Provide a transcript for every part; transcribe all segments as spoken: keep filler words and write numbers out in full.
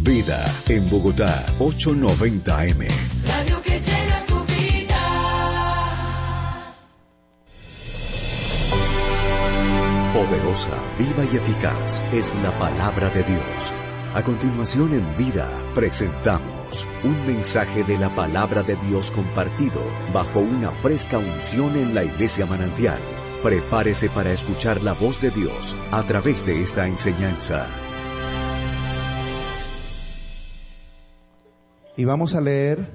Vida, en Bogotá, ochocientos noventa A M. Radio que llena tu vida. Poderosa, viva y eficaz es la palabra de Dios. A continuación en Vida presentamos un mensaje de la palabra de Dios compartido bajo una fresca unción en la Iglesia Manantial. Prepárese para escuchar la voz de Dios a través de esta enseñanza. Y vamos a leer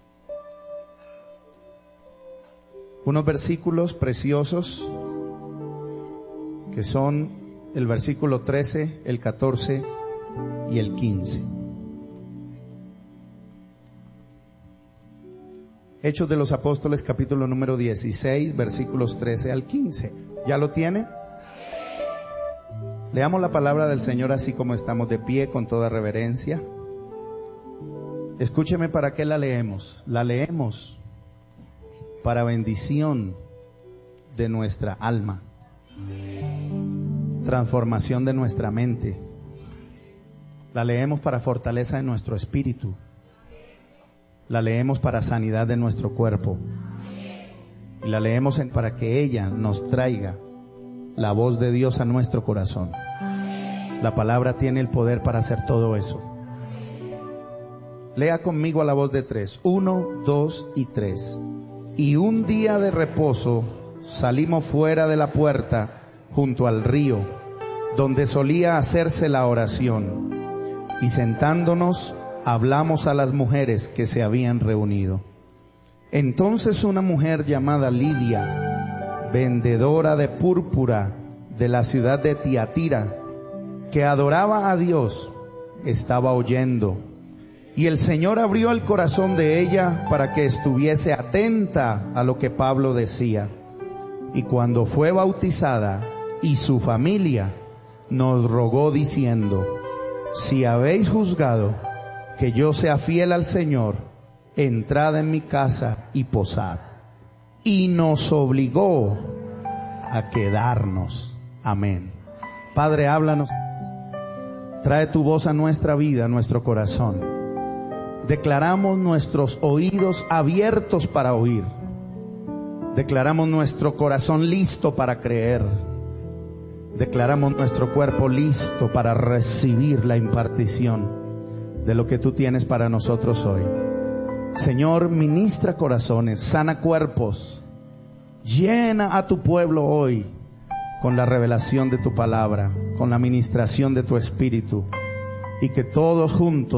unos versículos preciosos que son el versículo trece, el catorce y el quince. Hechos de los Apóstoles, capítulo número dieciséis, versículos trece al quince. ¿Ya lo tiene? Leamos la palabra del Señor así como estamos de pie, con toda reverencia. Escúcheme, ¿para qué la leemos? La leemos para bendición de nuestra alma, transformación de nuestra mente. La leemos para fortaleza de nuestro espíritu. La leemos para sanidad de nuestro cuerpo. Y la leemos para que ella nos traiga la voz de Dios a nuestro corazón. La palabra tiene el poder para hacer todo eso. Lea conmigo a la voz de tres. Uno, dos y tres. Y un día de reposo salimos fuera de la puerta junto al río, donde solía hacerse la oración. Y sentándonos, hablamos a las mujeres que se habían reunido. Entonces una mujer llamada Lidia, vendedora de púrpura de la ciudad de Tiatira, que adoraba a Dios, estaba oyendo. Y el Señor abrió el corazón de ella para que estuviese atenta a lo que Pablo decía. Y cuando fue bautizada, y su familia, nos rogó diciendo: si habéis juzgado que yo sea fiel al Señor, entrad en mi casa y posad. Y nos obligó a quedarnos. Amén. Padre, háblanos. Trae tu voz a nuestra vida, a nuestro corazón. Declaramos nuestros oídos abiertos para oír. Declaramos nuestro corazón listo para creer. Declaramos nuestro cuerpo listo para recibir la impartición de lo que tú tienes para nosotros hoy. Señor, ministra corazones, sana cuerpos, llena a tu pueblo hoy con la revelación de tu palabra, con la ministración de tu espíritu, y que todos juntos